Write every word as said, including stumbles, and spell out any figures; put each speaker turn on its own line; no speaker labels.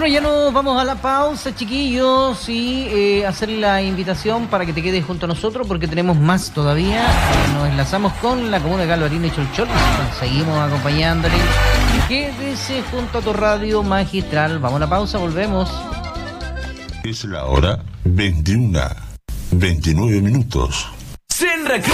Bueno, ya nos vamos a la pausa, chiquillos, y eh, hacer la invitación para que te quedes junto a nosotros porque tenemos más todavía. Nos enlazamos con la comuna de Galvarino y Cholchol. Seguimos acompañándole. Quédese junto a tu radio magistral. Vamos a la pausa, volvemos.
Es la hora veintiuna, veintinueve minutos.
Senra